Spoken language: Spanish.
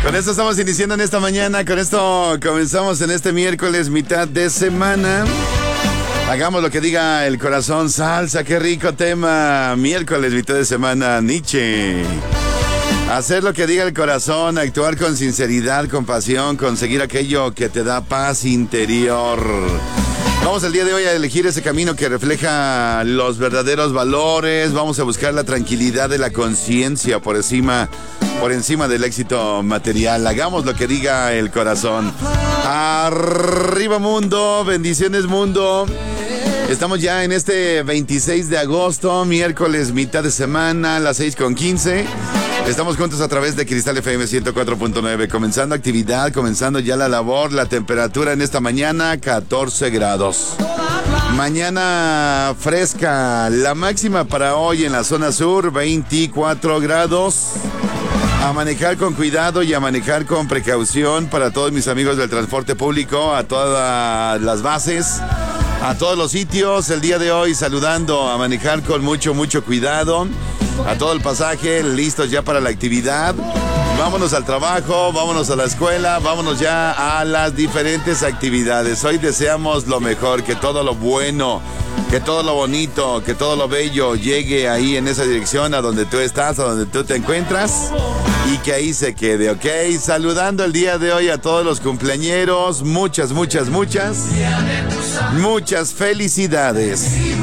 Con esto estamos iniciando en esta mañana, con esto comenzamos en este miércoles, mitad de semana. Hagamos lo que diga el corazón, salsa, qué rico tema. Miércoles, mitad de semana, Nietzsche. Hacer lo que diga el corazón, actuar con sinceridad, con pasión, conseguir aquello que te da paz interior. Vamos el día de hoy a elegir ese camino que refleja los verdaderos valores. Vamos a buscar la tranquilidad de la conciencia por encima del éxito material. Hagamos lo que diga el corazón. Arriba mundo, bendiciones mundo. Estamos ya en este 26 de agosto, miércoles, mitad de semana, las 6:15. Estamos juntos a través de Cristal FM 104.9, comenzando actividad, comenzando ya la labor. La temperatura en esta mañana, 14 grados. Mañana fresca, la máxima para hoy en la zona sur, 24 grados. A manejar con cuidado y a manejar con precaución para todos mis amigos del transporte público, a todas las bases, a todos los sitios. El día de hoy saludando, a manejar con mucho cuidado. A todo el pasaje, listos ya para la actividad. Vámonos al trabajo, vámonos a la escuela, vámonos ya a las diferentes actividades. Hoy deseamos lo mejor, que todo lo bueno, que todo lo bonito, que todo lo bello llegue ahí en esa dirección a donde tú estás, a donde tú te encuentras, y que ahí se quede, ¿ok? Saludando el día de hoy a todos los cumpleañeros, muchas felicidades.